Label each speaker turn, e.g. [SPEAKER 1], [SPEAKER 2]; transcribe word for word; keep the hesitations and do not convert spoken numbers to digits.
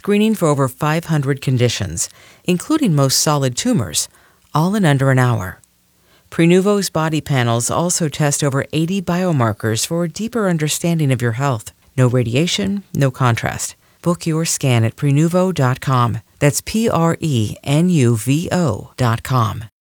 [SPEAKER 1] screening for over five hundred conditions, including most solid tumors, all in under an hour. Prenuvo's body panels also test over eighty biomarkers for a deeper understanding of your health. No radiation, no contrast. Book your scan at Prenuvo dot com. That's P R E N U V O dot com.